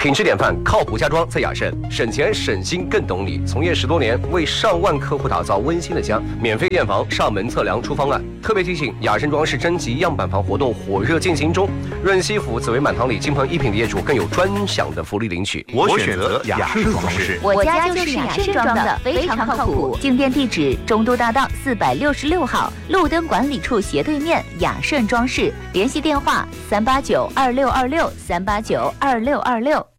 品质典范，靠谱家装在雅盛，省钱省心更懂你。从业10多年，为上万客户打造温馨的家，免费验房、上门测量、出方案。特别提醒，雅盛装饰征集样板房活动火热进行中，润西府紫薇满堂里金鹏一品的业主更有专享的福利领取。 我选择雅盛装饰， 我家就是雅盛装的，非常靠谱。进店地址：中都大道466号，路灯管理处斜对面，雅盛装饰。联系电话：3892626，3892626。